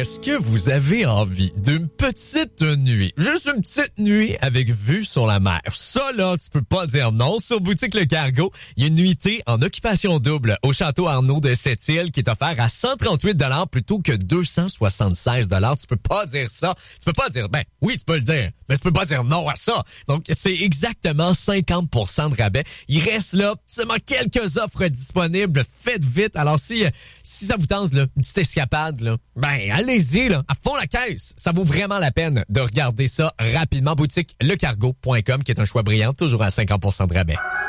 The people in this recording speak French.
Est-ce que vous avez envie d'une petite nuit? Juste une petite nuit avec vue sur la mer. Ça, là, tu peux pas dire non. Sur Boutique Le Cargo, il y a une nuitée en occupation double au Château Arnaud de Sept-Îles qui est offert à 138 $ plutôt que 276 $. Tu peux pas dire ça. Tu peux pas dire, ben oui, tu peux le dire, mais tu peux pas dire non à ça. Donc, c'est exactement 50 % de rabais. Il reste là seulement quelques offres disponibles. Faites vite. Alors, si ça vous tente, là, une petite escapade, là, ben allez-y, là, à fond la caisse. Ça vaut vraiment la peine de regarder ça rapidement. Boutique lecargo.com, qui est un choix brillant, toujours à 50 % de rabais.